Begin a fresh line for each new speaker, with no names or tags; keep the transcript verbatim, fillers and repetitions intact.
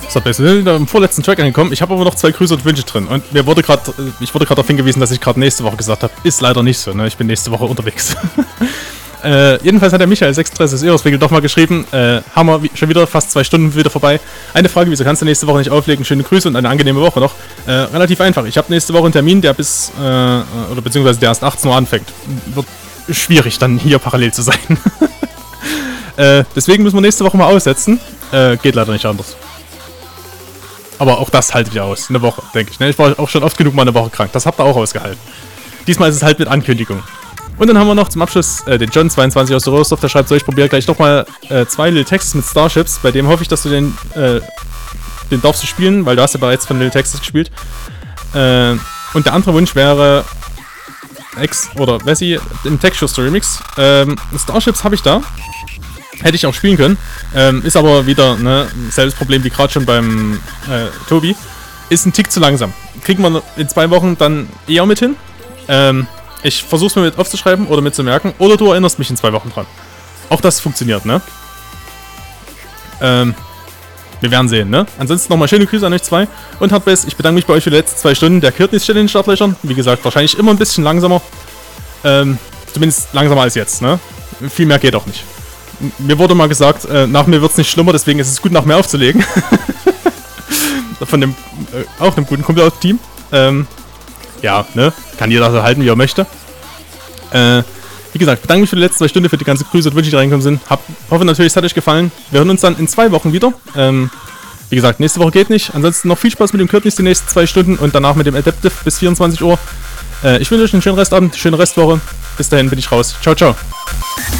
So, wir sind im vorletzten Track angekommen. Ich habe aber noch zwei Grüße und Wünsche drin. Und mir wurde gerade, ich wurde gerade darauf hingewiesen, dass ich gerade nächste Woche gesagt habe. Ist leider nicht so, ne? Ich bin nächste Woche unterwegs. äh, jedenfalls hat der Michael sechs drei sechs Euros doch mal geschrieben. Äh, haben wir wie, schon wieder fast zwei Stunden wieder vorbei. Eine Frage, wieso kannst du nächste Woche nicht auflegen? Schöne Grüße und eine angenehme Woche noch. Äh, relativ einfach. Ich habe nächste Woche einen Termin, der bis, äh, oder beziehungsweise der erst achtzehn Uhr anfängt. Wird schwierig, dann hier parallel zu sein. äh, deswegen müssen wir nächste Woche mal aussetzen. Äh, geht leider nicht anders. Aber auch das haltet ihr aus. Eine Woche, denke ich. Ne? Ich war auch schon oft genug mal eine Woche krank. Das habt ihr auch ausgehalten. Diesmal ist es halt mit Ankündigung. Und dann haben wir noch zum Abschluss äh, den John zweiundzwanzig aus der Rostoff. Der schreibt so, ich probiere gleich nochmal äh, zwei Little Texas mit Starships. Bei dem hoffe ich, dass du den, äh, den darfst du spielen, weil du hast ja bereits von Little Texas gespielt. Äh, und der andere Wunsch wäre X oder Wessi im Tech-Schuster Remix. Ähm, Starships habe ich da. Hätte ich auch spielen können. Ähm, ist aber wieder, ne, selbes Problem wie gerade schon beim äh, Tobi. Ist ein Tick zu langsam. Kriegen wir in zwei Wochen dann eher mit hin. Ähm, ich versuch's mir mit aufzuschreiben oder mitzumerken. Oder du erinnerst mich in zwei Wochen dran. Auch das funktioniert, ne? Ähm, wir werden sehen, ne? Ansonsten nochmal schöne Grüße an euch zwei. Und Hardbase, ich bedanke mich bei euch für die letzten zwei Stunden. Der Kirtnis steht in den Startlöchern. Wie gesagt, wahrscheinlich immer ein bisschen langsamer. Ähm, zumindest langsamer als jetzt, ne? Viel mehr geht auch nicht. Mir wurde mal gesagt, äh, nach mir wird es nicht schlimmer, deswegen ist es gut, nach mir aufzulegen. Von dem, äh, auch einem guten Kumpel aus dem Team. Ähm, ja, ne? Kann jeder so halten, wie er möchte. Äh, wie gesagt, bedanke mich für die letzten zwei Stunden, für die ganze Grüße und Wünsche, die reingekommen sind. Hab, hoffe natürlich, es hat euch gefallen. Wir hören uns dann in zwei Wochen wieder. Ähm, wie gesagt, nächste Woche geht nicht. Ansonsten noch viel Spaß mit dem Kürtnis die nächsten zwei Stunden und danach mit dem Adaptive bis vierundzwanzig Uhr. Äh, ich wünsche euch einen schönen Restabend, schöne Restwoche. Bis dahin bin ich raus. Ciao, ciao.